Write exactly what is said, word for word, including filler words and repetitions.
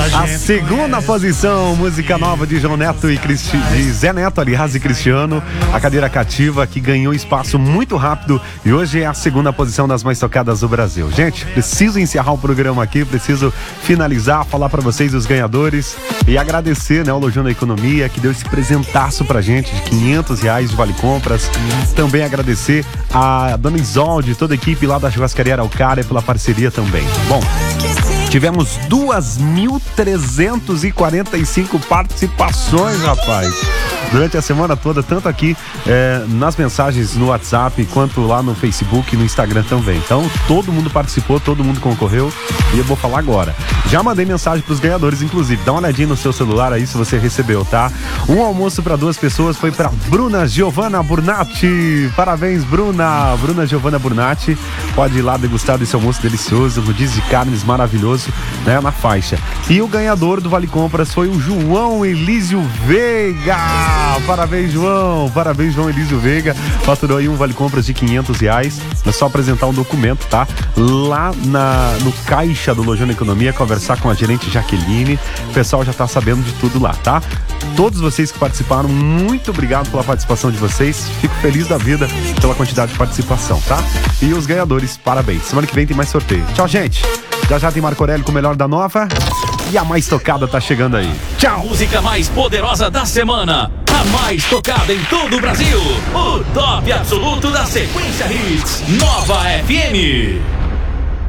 A segunda posição, música nova de João Neto e Cristi... de Zé Neto, aliás, e Cristiano, a cadeira cativa, que ganhou espaço muito rápido e hoje é a segunda posição das mais tocadas do Brasil. Gente, preciso encerrar o programa aqui, preciso finalizar, falar pra vocês os ganhadores e agradecer, né, o Lojão da Economia, que deu esse presentaço pra gente de quinhentos reais de Vale Compras. Também agradecer a Dona Isolde, toda a equipe lá da Churrascaria Araucária pela parceria também. Bom, tivemos duas mil trezentas e quarenta e cinco participações, rapaz, durante a semana toda, tanto aqui é, nas mensagens no WhatsApp, quanto lá no Facebook e no Instagram também. Então, todo mundo participou, todo mundo concorreu e eu vou falar agora. Já mandei mensagem pros ganhadores, inclusive, dá uma olhadinha no seu celular aí se você recebeu, tá? Um almoço para duas pessoas foi para Bruna Giovanna Burnatti. Parabéns, Bruna! Bruna Giovanna Burnatti. Pode ir lá degustar desse almoço delicioso, rodízio de carnes maravilhoso, né, na faixa. E o ganhador do Vale Compras foi o João Elísio Veiga. Parabéns, João. Parabéns, João Elísio Veiga. Faturou aí um Vale Compras de quinhentos reais. É só apresentar um documento, tá? Lá na, no caixa do Lojão da Economia, conversar com a gerente Jaqueline. O pessoal já tá sabendo de tudo lá, tá? Todos vocês que participaram, muito obrigado pela participação de vocês. Fico feliz da vida pela quantidade de participação, tá? E os ganhadores, parabéns. Semana que vem tem mais sorteio. Tchau, gente. Já já tem Marco Aurélio com o melhor da nova. E a mais tocada tá chegando aí. Tchau! A música mais poderosa da semana. A mais tocada em todo o Brasil. O top absoluto da Sequência Hits. Nova F M.